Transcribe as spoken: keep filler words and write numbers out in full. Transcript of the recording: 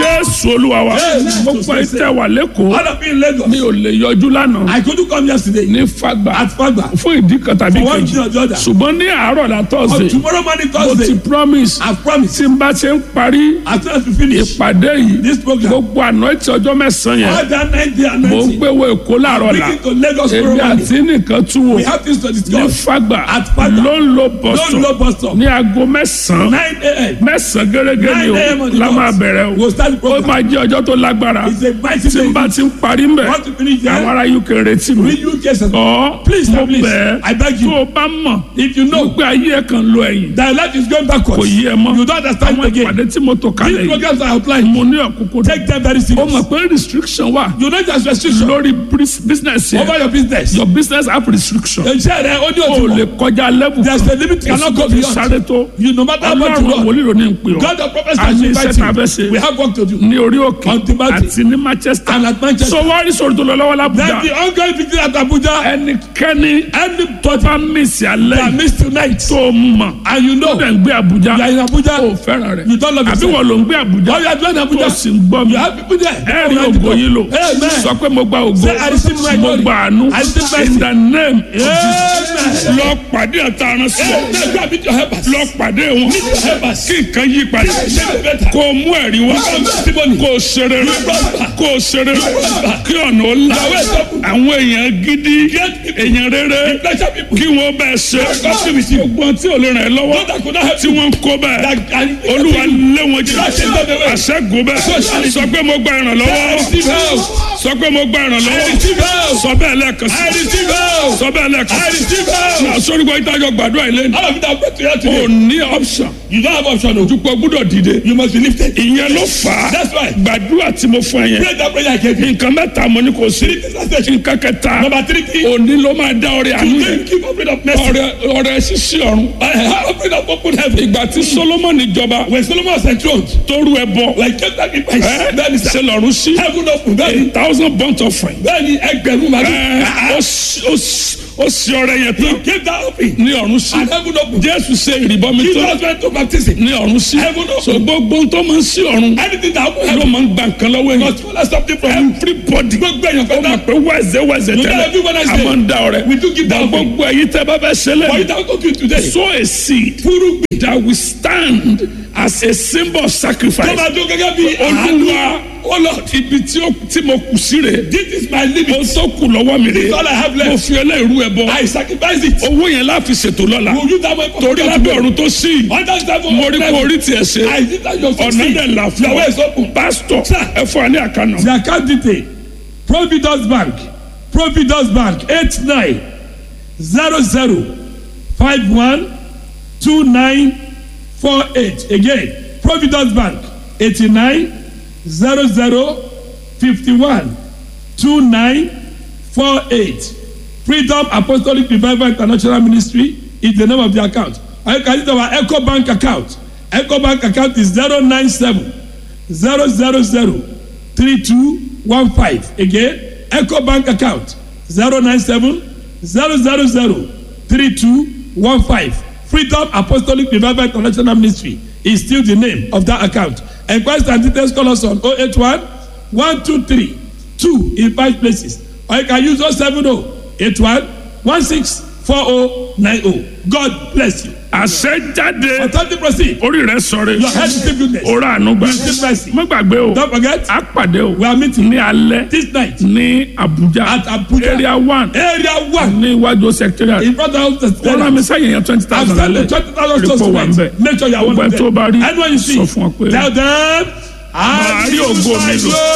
Jésù Olúwa wa. Mo fẹ́ tẹ wà lẹ́kọ̀ọ́. All of you in Lagos. Mi ò lè yọjú lánàá. I couldn't come yesterday. Ní Fagba. At Fagba. Fún ìdí kan tàbí For one kejì. thing or the other. Ṣùgbọ́n ní àárọ̀ la On Thursday. tomorrow morning Mo ti Thursday. promise. I promise. Tí n bá ṣe ń parí As soon as we finish ìpàdé yìí. this program. Gbogbo àná tí ọjọ́ mẹ́sàn-án All yẹn. that night day and Mo ń night. gbé wo Èkó láàárọ̀ la. Speaking to Lagos Èmi tomorrow morning. àti nìkan tún wò. We have things to Ní discuss. Fagba. At Fagba. Ló ń lo Don't bọ̀sọ̀. low bus stop. Ní aago mẹ́sàn-án. nine a.m. Mẹ́sàn-án gẹ́gẹ́ ni nine a.m. o. on the La máa dot. bẹ̀rẹ̀ o. We'll start the Ó program. máa jẹ́ ọjọ́ tó lágbára. It's a mighty Tí n bá day. ti ń parí mbẹ̀. Want to finish Àwọn there? ará U K retí mi. Read U K session. Ọ̀ Please, mo please. bẹ̀ I beg tó you. o bá mọ̀. If you know Gbogbo ayé ẹ̀ kan lo ẹ̀yìn. that life is going backwards, Kò yí ẹ mọ́. you don't understand Àwọn it again. ìpàdé tí mo tò kalẹ̀ These yìí. programs are outlined. Mo ní ọ̀kúnkún. Take them very Ó serious. mọ̀ pé restriction wà. You know there's restriction Lórí bris- business over yẹn. your business. Your business have restriction. Iṣẹ́ rẹ̀ ó ní O lè òtún. kọjá level. There's a limit you cannot go Fi beyond. sáré tó. You no matter how much you Ọlọ́run want. wòlíì ló ní ń pè ọ́. God the prophets A has ní invited iṣẹ́ tá a fẹ́ you. ṣe. We have work to do. Ní orí òkè On the mountain. àti ní Manchester. And at Manchester. So wọ́n rí sọ̀rọ̀ tó lọ lọ́wọ́ Then l'Abuja. the ongoing victory at Abuja. Ẹnikẹ́ni Any tó bá mísì alẹ́ that yìí missed tonight. tó mọ̀. And you know Ó dẹ̀ ń gbé Abuja. you are in Abuja. Ó fẹ́ràn rẹ̀. You don't love Àbí yourself. wọ́n ló ń gbé Abuja. All you are doing in Tó Abuja. sì ń gbọ́ mi. You have people there. Ẹ̀rí ògo yìí lò. Amen. Sọ pé mo gba ògo. Say, I receive my Mo glory. gba àánú. I receive mercy. In the name of Amen. Jesus. Lọ pàdé ọ̀tá aránsẹ́. Amen. Go and meet your helpers. Lọ pàdé wọn. Kí nǹkan yí padà. Kó o mú ẹ̀rí wá. Kó o ṣeré rẹ̀. Kó o ṣeré rẹ̀. Kí ọ̀nà ó là. Àwọn èèyàn gidi. Èèyàn rere. Kí wọ́n bẹ́ẹ̀ ṣe. Gbogbo tí ò lè ràn ẹ́ lọ́wọ́. Tí wọ́n ń kó bẹ́ẹ̀. Olúwa lé wọn jẹ́. Àṣẹ́gun bẹ́ẹ̀. Sọ pé mo gba ìrànlọ́wọ́. Sọ pé mo gba ìrànlọ́wọ́. Sọ bẹ́ẹ̀ lẹ́ẹ̀kan sí. Sọ bẹ́ẹ̀ lẹ́ẹ̀kan sí. Àsọ̀rọ̀gbọ̀ ìtajọ gbàdúrà ilé ni. All of you that pray to you O today. ní option. You don't have option. No. Dúpọ̀ gbúdọ̀ dìde. You must be lifted. Ìyẹn ló fà á. That's why. Gbàdúrà tí mo fún ẹ yẹn. Pray that prayer I gave you. Nǹkan mẹ́ta mo ní kò sí. Nǹkan kẹta. Number three thing. Òní ló máa dá ọrẹ àánú Today yẹn. keep opening up mercy. Ọrẹ ọrẹ ṣíṣí ọ̀run. Open up open heaven. Ìgbà tí Solomoni jọba. When Solomon was enthroned. Tó rú ẹ bọ. Like kept that in place. Ẹ Then he said, ṣe lọ́run sí. heaven open. Then A he thousand burnt offering. then he ẹgbẹ̀rún màdùn. Ẹ ó sì- ó sì- ó sì ọrẹ yẹn He tán. gave that open. Ní ọ̀run sí. And heaven open. Jésù ṣe ìrìbọmi tán. Jesus went to baptism. Ní ọ̀run sí. Heaven open. So gbogbo ohun tó máa ń sí ọ̀run. Anything that open Ló heaven. máa ń gba nǹkan lọ́wọ́ èèyàn. Must follow something from you. Everybody. Gbogbo èèyàn Ó kan mọ̀ náà. pé wẹ́ẹ̀sẹ̀ wẹ́ẹ̀sẹ̀ You know tẹ́lẹ̀. every Wednesday. A máa ń da ọrẹ. We do give that offering. Gbogbo èyí tẹ́ bá fẹ́ ṣe For lẹ́nu. it I go to you today. Sow a seed Fúrúgbìn. that will stand as a symbol of Tó sacrifice. máa dún gẹ́gẹ́ bí Olúwa Oh Lord, ibi tí ó- tí mo kù sí rè. this is my limit. Mo tó kù lọ́wọ́ mi This is rè. all I have Mo left. fi ẹlẹ́rú ẹ bọ. I sacrifice it. Owó yẹn láfi ṣètò lọ́la. Will you that way for Torí lábẹ́ ọ̀run tó sí. Under seven. Mo rí kó orí tiẹ̀ ṣe. I did that your Ọ̀nà dẹ̀ là fún Your way is ọ. open. Pásítọ̀ Sir. ẹ fún wa ní àkànnà. The account detail Providence Bank Providence Bank eight nine zero zero five one two nine four eight again Providence Bank eighty nine zero zero fifty one two nine four eight Freedom Apostolic Revival International Ministry is the name of the account. I can use our Eco Bank account. Eco Bank account is zero nine seven zero zero zero three two one five again Eco Bank account zero nine seven zero zero zero three two one five Freedom Apostolic Revival International Ministry is still the name of that account. Enquiries and details call us on oh eight one one two three two in five places or you can use oh seven oh eight one one six four oh nine oh. God bless you. Àṣẹ jáde. Authority proceed. Orí rẹ̀ sọ̀rọ̀. Your head is goodness. Ọ̀rọ̀ àánú gbà. You receive mercy. Má gbàgbé o. Don't forget. A pàdé o. We are meeting Ní alẹ́. this night Ní Abuja. at Abuja. Area one. Area one. Ní iwájú secretariat. In front of the Wọ́n rán mi sẹ́yìn yẹn twenty I've thousand sent lálẹ́. the twenty thousand Report wà tonight. ńbẹ̀. Make sure you are one Gbogbo of ẹ tó them. bá rí. Anyone you see. Sọ fún ọ pé. Tell them. Màá rí ògo mi lò.